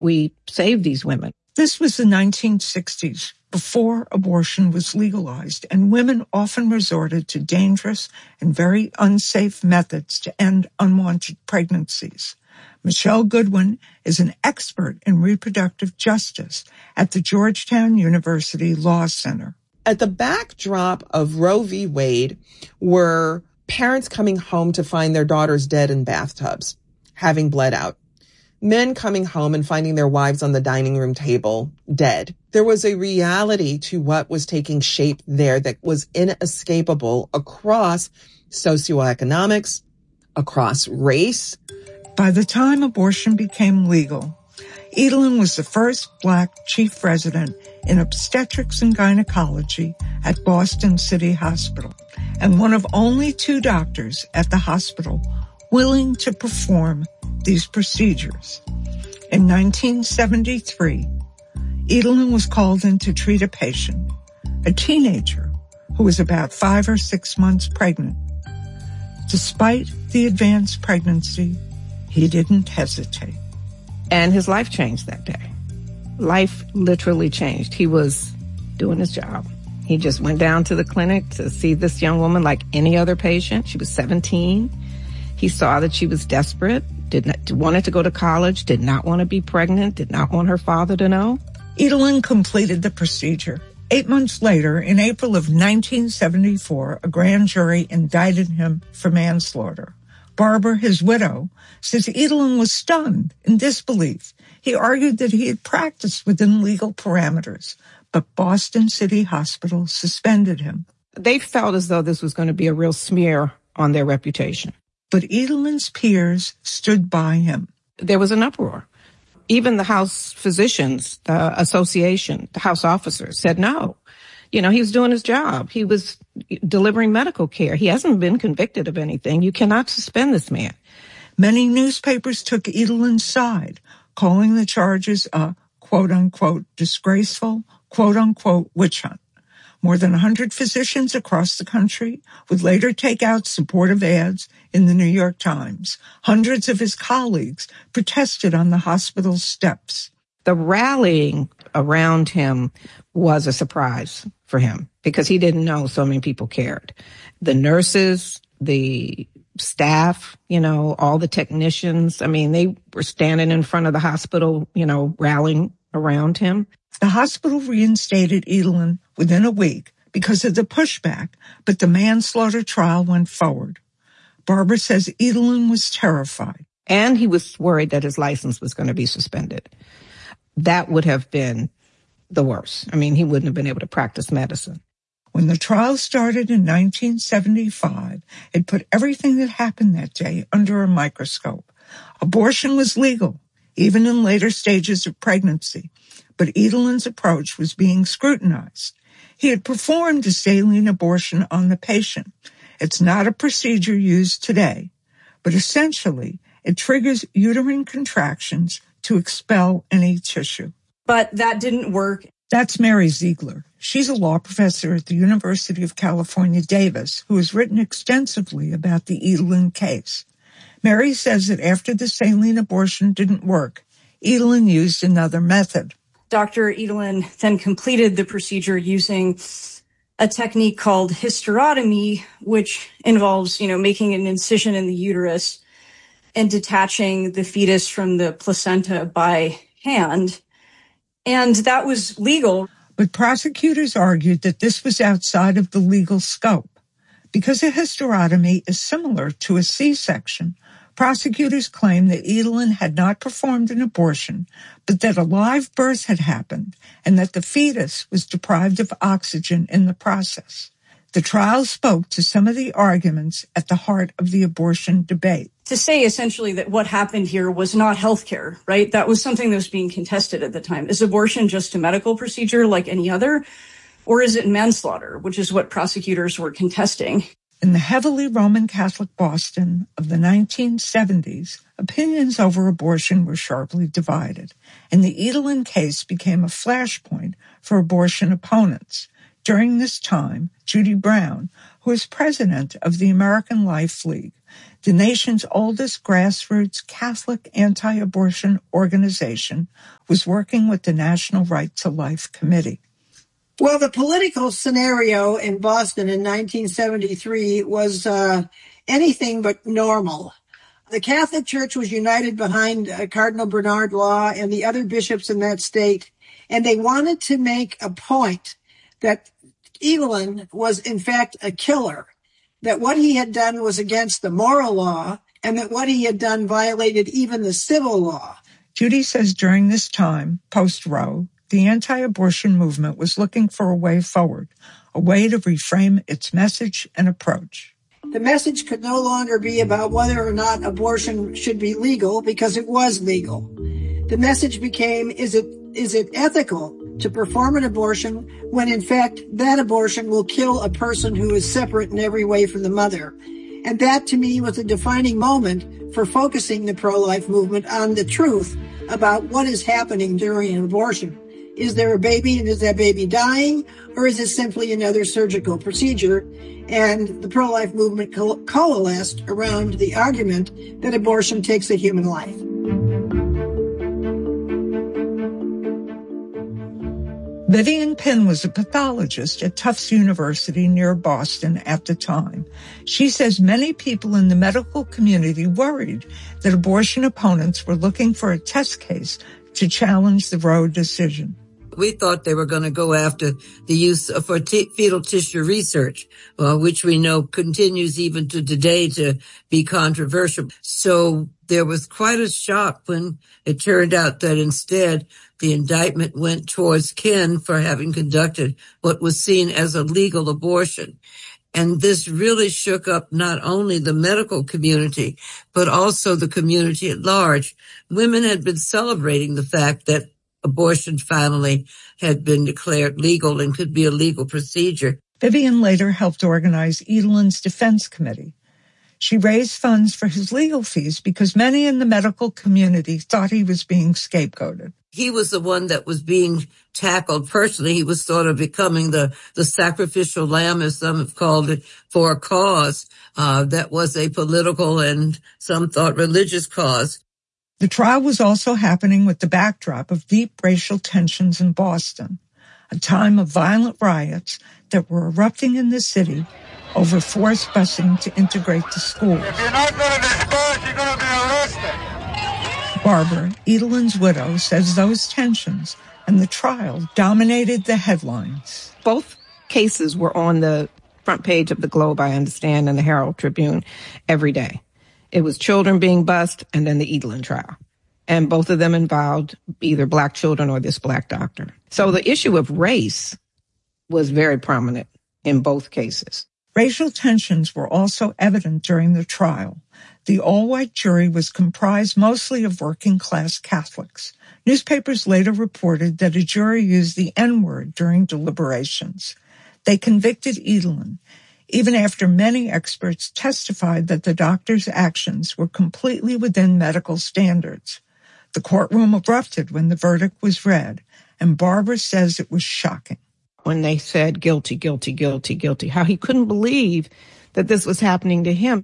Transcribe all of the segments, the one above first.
we save these women. This was the 1960s, before abortion was legalized, and women often resorted to dangerous and very unsafe methods to end unwanted pregnancies. Michelle Goodwin is an expert in reproductive justice at the Georgetown University Law Center. At the backdrop of Roe v. Wade were parents coming home to find their daughters dead in bathtubs, having bled out. Men coming home and finding their wives on the dining room table dead. There was a reality to what was taking shape there that was inescapable across socioeconomics, across race. By the time abortion became legal, Edelin was the first Black chief resident in obstetrics and gynecology at Boston City Hospital, and one of only 2 doctors at the hospital willing to perform these procedures. In 1973, Edelin was called in to treat a patient, a teenager who was about 5 or 6 months pregnant. Despite the advanced pregnancy, he didn't hesitate. And his life changed that day. Life literally changed. He was doing his job. He just went down to the clinic to see this young woman like any other patient. She was 17. He saw that she was desperate, wanted to go to college, did not want to be pregnant, did not want her father to know. Edelin completed the procedure. 8 months later, in April of 1974, a grand jury indicted him for manslaughter. Barbara, his widow, says Edelin was stunned in disbelief. He argued that he had practiced within legal parameters, but Boston City Hospital suspended him. They felt as though this was going to be a real smear on their reputation. But Edelin's peers stood by him. There was an uproar. Even the House Physicians Association, the House officers said no. You know, he was doing his job. He was delivering medical care. He hasn't been convicted of anything. You cannot suspend this man. Many newspapers took Edelin's side, calling the charges a quote-unquote disgraceful, quote-unquote witch hunt. More than 100 physicians across the country would later take out supportive ads in the New York Times. Hundreds of his colleagues protested on the hospital's steps. The rallying around him was a surprise for him because he didn't know so many people cared. The nurses, the staff, all the technicians, they were standing in front of the hospital, rallying around him. The hospital reinstated Edelin within a week because of the pushback, but the manslaughter trial went forward. Barbara says Edelin was terrified. And he was worried that his license was going to be suspended. That would have been the worst. He wouldn't have been able to practice medicine. When the trial started in 1975, it put everything that happened that day under a microscope. Abortion was legal, even in later stages of pregnancy. But Edelin's approach was being scrutinized. He had performed a saline abortion on the patient. It's not a procedure used today, but essentially it triggers uterine contractions to expel any tissue. But that didn't work. That's Mary Ziegler. She's a law professor at the University of California, Davis, who has written extensively about the Edelin case. Mary says that after the saline abortion didn't work, Edelin used another method. Dr. Edelin then completed the procedure using a technique called hysterotomy, which involves, making an incision in the uterus and detaching the fetus from the placenta by hand. And that was legal. But prosecutors argued that this was outside of the legal scope. Because a hysterotomy is similar to a C-section, prosecutors claimed that Edelin had not performed an abortion, but that a live birth had happened and that the fetus was deprived of oxygen in the process. The trial spoke to some of the arguments at the heart of the abortion debate. To say essentially that what happened here was not healthcare, right? That was something that was being contested at the time. Is abortion just a medical procedure like any other? Or is it manslaughter, which is what prosecutors were contesting? In the heavily Roman Catholic Boston of the 1970s, opinions over abortion were sharply divided, and the Edelin case became a flashpoint for abortion opponents. During this time, Judy Brown, who is president of the American Life League, the nation's oldest grassroots Catholic anti-abortion organization, was working with the National Right to Life Committee. Well, the political scenario in Boston in 1973 was anything but normal. The Catholic Church was united behind Cardinal Bernard Law and the other bishops in that state, and they wanted to make a point that Edelin was in fact a killer, that what he had done was against the moral law, and that what he had done violated even the civil law. Judy says during this time, post-Roe, the anti-abortion movement was looking for a way forward, a way to reframe its message and approach. The message could no longer be about whether or not abortion should be legal, because it was legal. The message became, is it ethical to perform an abortion when in fact that abortion will kill a person who is separate in every way from the mother? And that to me was a defining moment for focusing the pro-life movement on the truth about what is happening during an abortion. Is there a baby, and is that baby dying, or is it simply another surgical procedure? And the pro-life movement coalesced around the argument that abortion takes a human life. Vivian Pinn was a pathologist at Tufts University near Boston at the time. She says many people in the medical community worried that abortion opponents were looking for a test case to challenge the Roe decision. We thought they were going to go after the use for fetal tissue research, which we know continues even to today to be controversial. So there was quite a shock when it turned out that instead the indictment went towards Ken for having conducted what was seen as a legal abortion. And this really shook up not only the medical community, but also the community at large. Women had been celebrating the fact that abortion finally had been declared legal and could be a legal procedure. Vivian later helped organize Edelin's defense committee. She raised funds for his legal fees because many in the medical community thought he was being scapegoated. He was the one that was being tackled personally. He was sort of becoming the sacrificial lamb, as some have called it, for a cause that was a political and some thought religious cause. The trial was also happening with the backdrop of deep racial tensions in Boston, a time of violent riots that were erupting in the city over forced busing to integrate the schools. If you're not going to disperse, you're going to be arrested. Barbara, Edelin's widow, says those tensions and the trial dominated the headlines. Both cases were on the front page of the Globe, I understand, and the Herald Tribune every day. It was children being bused and then the Edelin trial. And both of them involved either black children or this black doctor. So the issue of race was very prominent in both cases. Racial tensions were also evident during the trial. The all-white jury was comprised mostly of working-class Catholics. Newspapers later reported that a jury used the N-word during deliberations. They convicted Edelin, even after many experts testified that the doctor's actions were completely within medical standards. The courtroom erupted when the verdict was read, and Barbara says it was shocking. When they said guilty, guilty, guilty, guilty, how he couldn't believe that this was happening to him.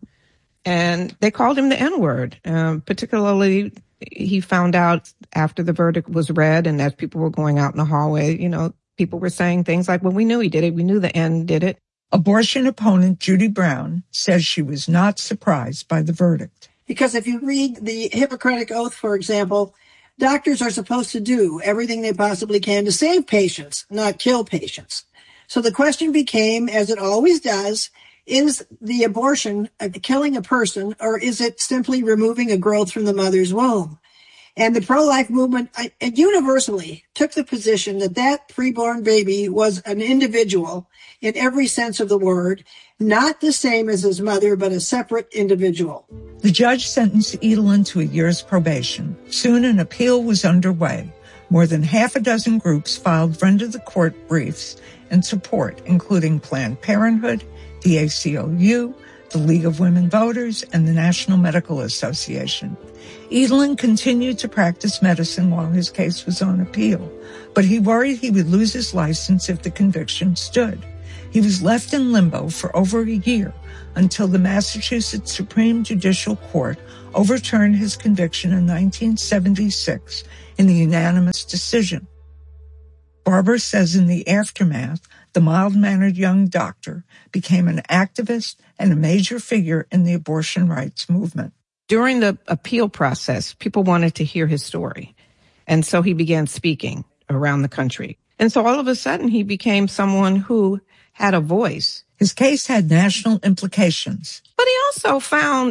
And they called him the N-word. Particularly, he found out after the verdict was read and as people were going out in the hallway, people were saying things like, well, we knew he did it. We knew the N did it. Abortion opponent Judy Brown says she was not surprised by the verdict. Because if you read the Hippocratic Oath, for example, doctors are supposed to do everything they possibly can to save patients, not kill patients. So the question became, as it always does, is the abortion killing a person, or is it simply removing a growth from the mother's womb? And the pro-life movement universally took the position that that preborn baby was an individual in every sense of the word, not the same as his mother, but a separate individual. The judge sentenced Edelin to a year's probation. Soon an appeal was underway. More than half a dozen groups filed friend-of-the-court briefs in support, including Planned Parenthood, the ACLU, the League of Women Voters, and the National Medical Association. Edelin continued to practice medicine while his case was on appeal, but he worried he would lose his license if the conviction stood. He was left in limbo for over a year until the Massachusetts Supreme Judicial Court overturned his conviction in 1976 in a unanimous decision. Barbara says in the aftermath, the mild-mannered young doctor became an activist and a major figure in the abortion rights movement. During the appeal process, people wanted to hear his story. And so he began speaking around the country. And so all of a sudden, he became someone who had a voice. His case had national implications. But he also found,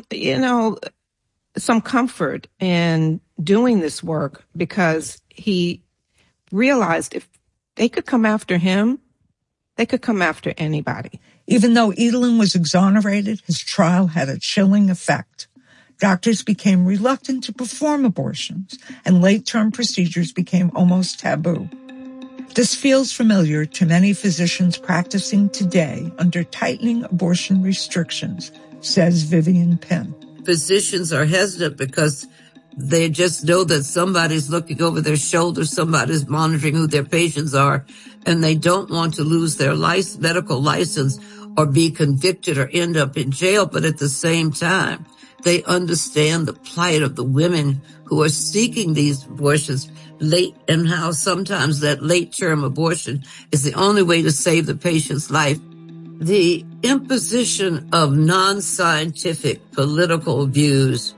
some comfort in doing this work because he realized if they could come after him, they could come after anybody. Even though Edelin was exonerated, his trial had a chilling effect. Doctors became reluctant to perform abortions, and late-term procedures became almost taboo. This feels familiar to many physicians practicing today under tightening abortion restrictions, says Vivian Penn. Physicians are hesitant because they just know that somebody's looking over their shoulder, somebody's monitoring who their patients are, and they don't want to lose their medical license or be convicted or end up in jail. But at the same time, they understand the plight of the women who are seeking these abortions late, and how sometimes that late-term abortion is the only way to save the patient's life. The imposition of non-scientific political views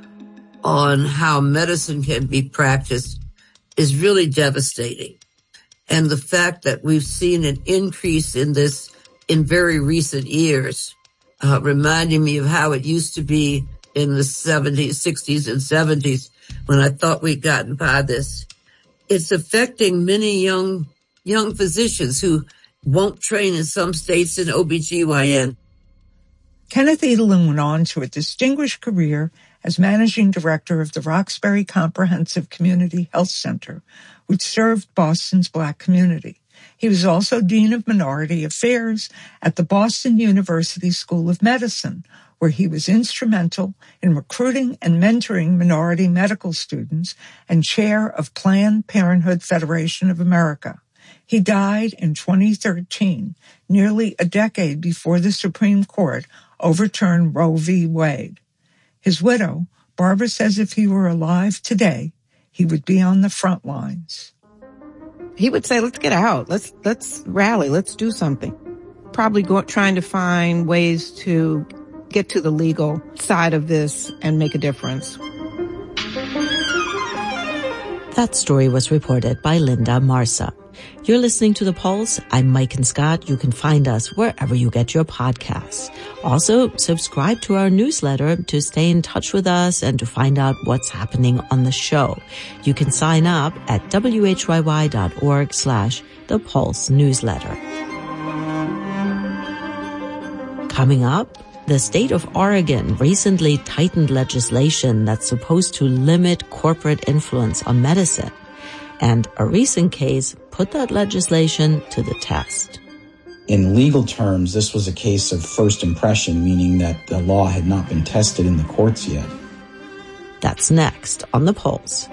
on how medicine can be practiced is really devastating. And the fact that we've seen an increase in this in very recent years, reminding me of how it used to be in the 70s, 60s, and 70s when I thought we'd gotten by this. It's affecting many young physicians who won't train in some states in OBGYN. Kenneth Edelin went on to a distinguished career as managing director of the Roxbury Comprehensive Community Health Center, which served Boston's Black community. He was also Dean of Minority Affairs at the Boston University School of Medicine, where he was instrumental in recruiting and mentoring minority medical students and chair of Planned Parenthood Federation of America. He died in 2013, nearly a decade before the Supreme Court overturned Roe v. Wade. His widow, Barbara, says if he were alive today, he would be on the front lines. He would say, let's get out. Let's rally. Let's do something. Probably trying to find ways to get to the legal side of this and make a difference. That story was reported by Linda Marsa. You're listening to The Pulse. I'm Mike and Scott. You can find us wherever you get your podcasts. Also, subscribe to our newsletter to stay in touch with us and to find out what's happening on the show. You can sign up at whyy.org/The Pulse newsletter. Coming up, the state of Oregon recently tightened legislation that's supposed to limit corporate influence on medicine. And a recent case put that legislation to the test. In legal terms, this was a case of first impression, meaning that the law had not been tested in the courts yet. That's next on The Pulse.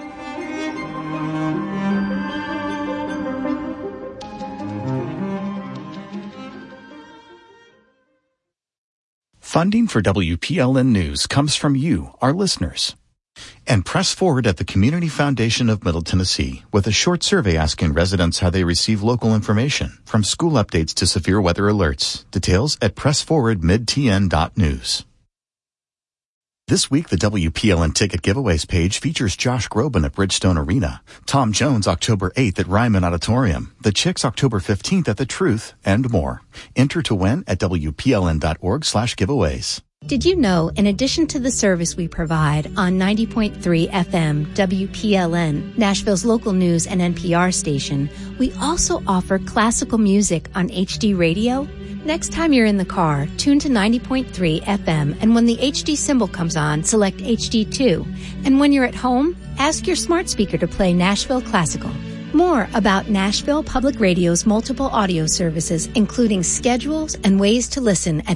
Funding for WPLN News comes from you, our listeners. And press forward at the Community Foundation of Middle Tennessee with a short survey asking residents how they receive local information, from school updates to severe weather alerts. Details at pressforwardmidtn.news. This week, the WPLN Ticket Giveaways page features Josh Groban at Bridgestone Arena, Tom Jones October 8th at Ryman Auditorium, The Chicks October 15th at The Truth, and more. Enter to win at WPLN.org/giveaways. Did you know, in addition to the service we provide on 90.3 FM WPLN, Nashville's local news and NPR station, we also offer classical music on HD radio? Next time you're in the car, tune to 90.3 FM, and when the HD symbol comes on, select HD2. And when you're at home, ask your smart speaker to play Nashville Classical. More about Nashville Public Radio's multiple audio services, including schedules and ways to listen at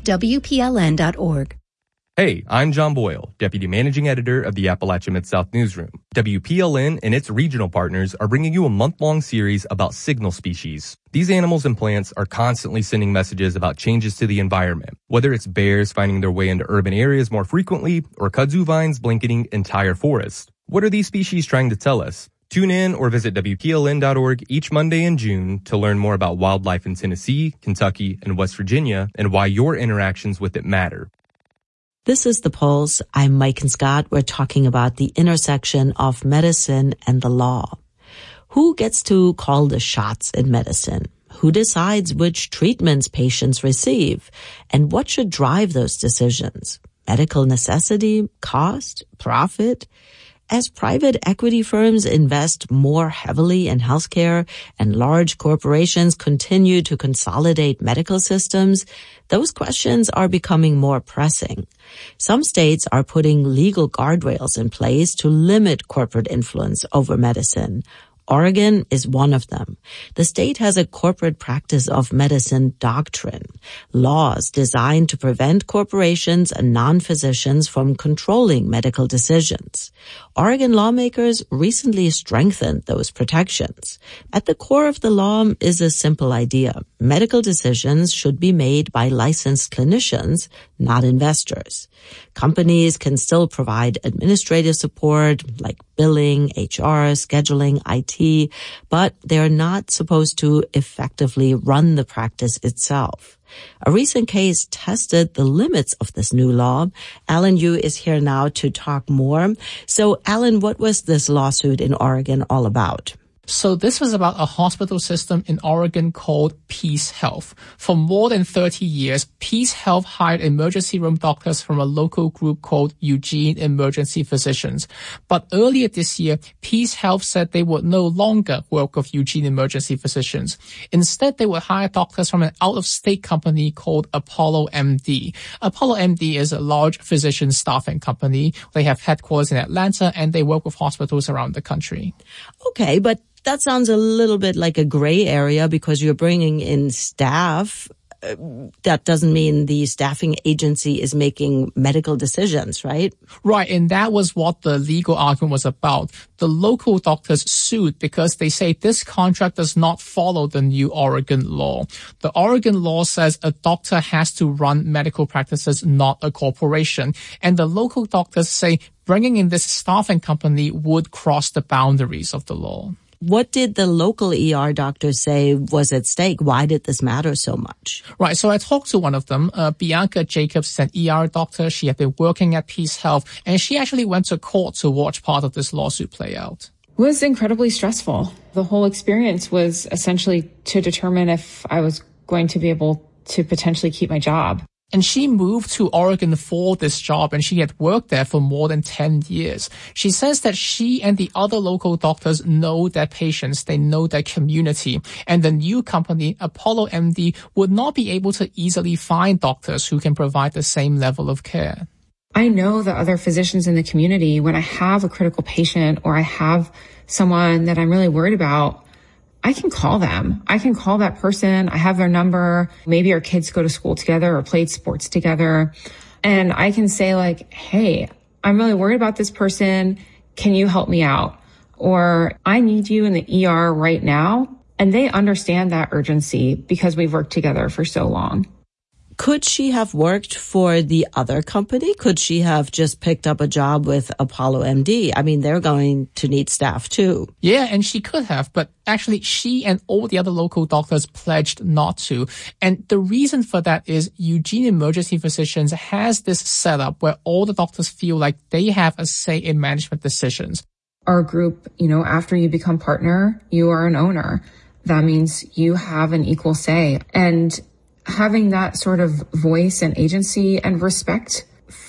WPLN.org. Hey, I'm John Boyle, Deputy Managing Editor of the Appalachia Mid-South Newsroom. WPLN and its regional partners are bringing you a month-long series about signal species. These animals and plants are constantly sending messages about changes to the environment, whether it's bears finding their way into urban areas more frequently or kudzu vines blanketing entire forests. What are these species trying to tell us? Tune in or visit WPLN.org each Monday in June to learn more about wildlife in Tennessee, Kentucky, and West Virginia and why your interactions with it matter. This is The Pulse. I'm Mike and Scott. We're talking about the intersection of medicine and the law. Who gets to call the shots in medicine? Who decides which treatments patients receive? And what should drive those decisions? Medical necessity, cost, profit? As private equity firms invest more heavily in healthcare and large corporations continue to consolidate medical systems, those questions are becoming more pressing. Some states are putting legal guardrails in place to limit corporate influence over medicine. Oregon is one of them. The state has a corporate practice of medicine doctrine, laws designed to prevent corporations and non-physicians from controlling medical decisions. Oregon lawmakers recently strengthened those protections. At the core of the law is a simple idea. Medical decisions should be made by licensed clinicians, not investors. Companies can still provide administrative support like billing, HR, scheduling, IT, but they're not supposed to effectively run the practice itself. A recent case tested the limits of this new law. Alan Yu is here now to talk more. So, Alan, what was this lawsuit in Oregon all about? So this was about a hospital system in Oregon called Peace Health. For more than 30 years, Peace Health hired emergency room doctors from a local group called Eugene Emergency Physicians. But earlier this year, Peace Health said they would no longer work with Eugene Emergency Physicians. Instead, they would hire doctors from an out-of-state company called Apollo MD. Apollo MD is a large physician staffing company. They have headquarters in Atlanta, and they work with hospitals around the country. Okay, but that sounds a little bit like a gray area because you're bringing in staff. That doesn't mean the staffing agency is making medical decisions, right? Right, and that was what the legal argument was about. The local doctors sued because they say this contract does not follow the new Oregon law. The Oregon law says a doctor has to run medical practices, not a corporation. And the local doctors say bringing in this staffing company would cross the boundaries of the law. What did the local ER doctors say was at stake? Why did this matter so much? Right. So I talked to one of them. Bianca Jacobs is an ER doctor. She had been working at Peace Health, and she actually went to court to watch part of this lawsuit play out. It was incredibly stressful. The whole experience was essentially to determine if I was going to be able to potentially keep my job. And she moved to Oregon for this job, and she had worked there for more than 10 years. She says that she and the other local doctors know their patients, they know their community, and the new company, Apollo MD, would not be able to easily find doctors who can provide the same level of care. I know the other physicians in the community, when I have a critical patient or I have someone that I'm really worried about, I can call them. I can call that person. I have their number. Maybe our kids go to school together or played sports together. And I can say like, hey, I'm really worried about this person. Can you help me out? Or I need you in the ER right now. And they understand that urgency because we've worked together for so long. Could she have worked for the other company? Could she have just picked up a job with Apollo MD? I mean, they're going to need staff too. Yeah, and she could have, but actually she and all the other local doctors pledged not to. And the reason for that is Eugene Emergency Physicians has this setup where all the doctors feel like they have a say in management decisions. Our group, after you become partner, you are an owner. That means you have an equal say. And having that sort of voice and agency and respect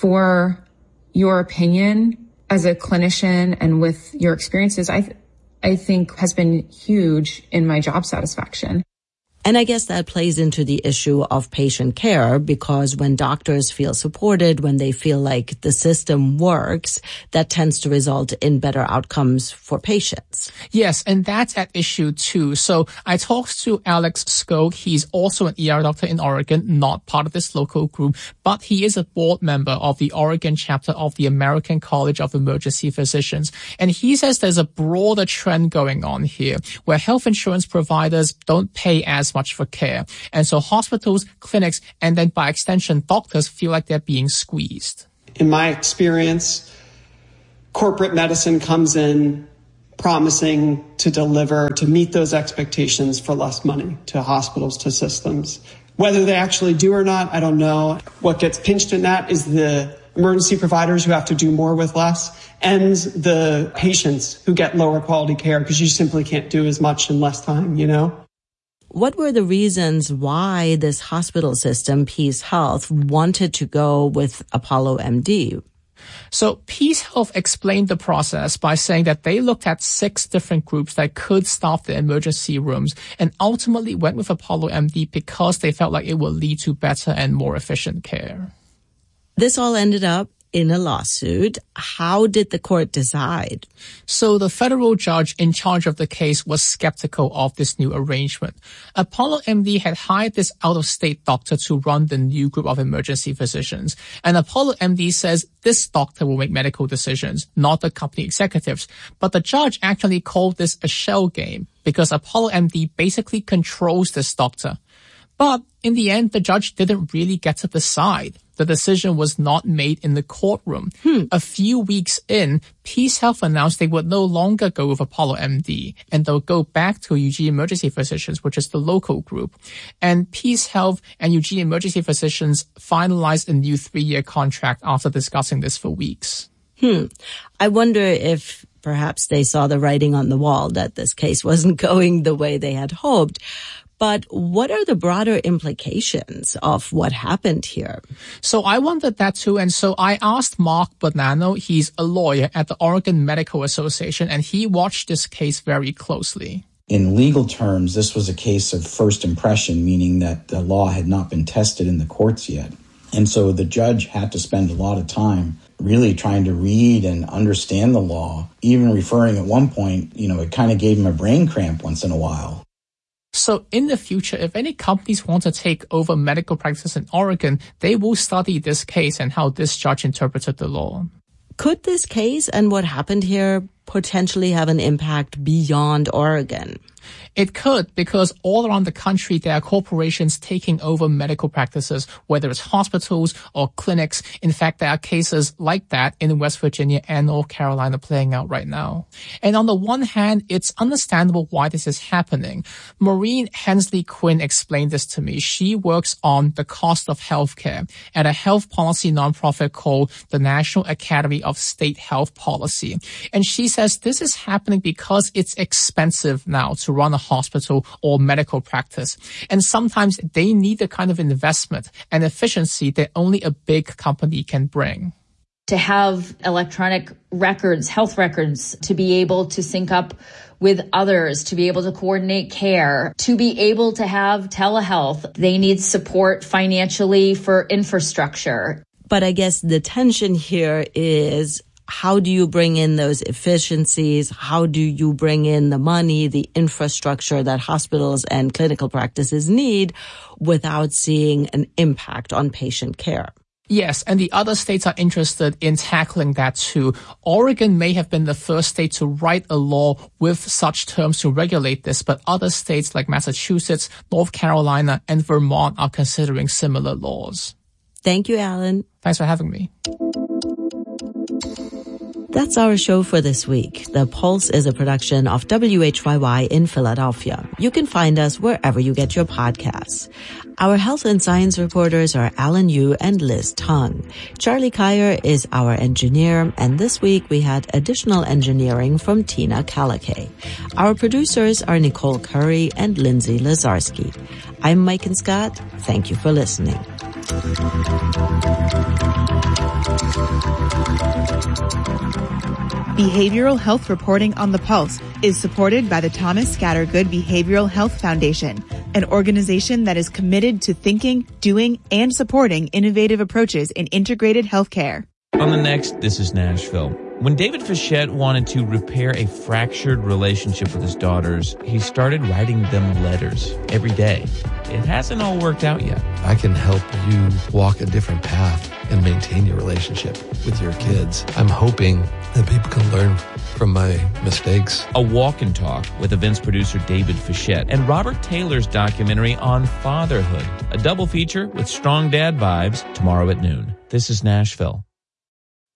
for your opinion as a clinician and with your experiences, I think has been huge in my job satisfaction. And I guess that plays into the issue of patient care, because when doctors feel supported, when they feel like the system works, that tends to result in better outcomes for patients. Yes, and that's at issue too. So I talked to Alex Skog. He's also an ER doctor in Oregon, not part of this local group, but he is a board member of the Oregon chapter of the American College of Emergency Physicians. And he says there's a broader trend going on here where health insurance providers don't pay as much for care. And so hospitals, clinics, and then by extension, doctors feel like they're being squeezed. In my experience, corporate medicine comes in promising to deliver, to meet those expectations for less money to hospitals, to systems. Whether they actually do or not, I don't know. What gets pinched in that is the emergency providers who have to do more with less, and the patients who get lower quality care because you simply can't do as much in less time, you know? What were the reasons why this hospital system, Peace Health, wanted to go with Apollo MD? So Peace Health explained the process by saying that they looked at 6 different groups that could staff the emergency rooms and ultimately went with Apollo MD because they felt like it would lead to better and more efficient care. This all ended up in a lawsuit. How did the court decide? So the federal judge in charge of the case was skeptical of this new arrangement. Apollo MD had hired this out-of-state doctor to run the new group of emergency physicians. And Apollo MD says this doctor will make medical decisions, not the company executives. But the judge actually called this a shell game because Apollo MD basically controls this doctor. But in the end, the judge didn't really get to decide. The decision was not made in the courtroom. A few weeks in, Peace Health announced they would no longer go with Apollo MD, and they'll go back to Eugene Emergency Physicians, which is the local group. And Peace Health and Eugene Emergency Physicians finalized a new 3-year contract after discussing this for weeks. I wonder if perhaps they saw the writing on the wall that this case wasn't going the way they had hoped. But what are the broader implications of what happened here? So I wondered that too. And so I asked Mark Bonanno. He's a lawyer at the Oregon Medical Association, and he watched this case very closely. In legal terms, this was a case of first impression, meaning that the law had not been tested in the courts yet. And so the judge had to spend a lot of time really trying to read and understand the law, even referring at one point, it kind of gave him a brain cramp once in a while. So in the future, if any companies want to take over medical practice in Oregon, they will study this case and how this judge interpreted the law. Could this case and what happened here potentially have an impact beyond Oregon? It could, because all around the country, there are corporations taking over medical practices, whether it's hospitals or clinics. In fact, there are cases like that in West Virginia and North Carolina playing out right now. And on the one hand, it's understandable why this is happening. Maureen Hensley Quinn explained this to me. She works on the cost of healthcare at a health policy nonprofit called the National Academy of State Health Policy. And she says this is happening because it's expensive now to run a hospital or medical practice. And sometimes they need the kind of investment and efficiency that only a big company can bring. To have electronic records, health records, to be able to sync up with others, to be able to coordinate care, to be able to have telehealth, they need support financially for infrastructure. But I guess the tension here is, how do you bring in those efficiencies? How do you bring in the money, the infrastructure that hospitals and clinical practices need without seeing an impact on patient care? Yes, and the other states are interested in tackling that too. Oregon may have been the first state to write a law with such terms to regulate this, but other states like Massachusetts, North Carolina, and Vermont are considering similar laws. Thank you, Alan. Thanks for having me. That's our show for this week. The Pulse is a production of WHYY in Philadelphia. You can find us wherever you get your podcasts. Our health and science reporters are Alan Yu and Liz Tung. Charlie Kyer is our engineer, and this week we had additional engineering from Tina Kalake. Our producers are Nicole Curry and Lindsay Lazarski. I'm Mike Scott. Thank you for listening. Behavioral health reporting on the Pulse is supported by the Thomas Scattergood Behavioral Health Foundation, an organization that is committed to thinking, doing, and supporting innovative approaches in integrated healthcare. On the next This is Nashville. When David Fischette wanted to repair a fractured relationship with his daughters, he started writing them letters every day. It hasn't all worked out yet. I can help you walk a different path and maintain your relationship with your kids. I'm hoping that people can learn from my mistakes. A walk and talk with events producer David Fischette and Robert Taylor's documentary on fatherhood. A double feature with strong dad vibes tomorrow at noon. This is Nashville.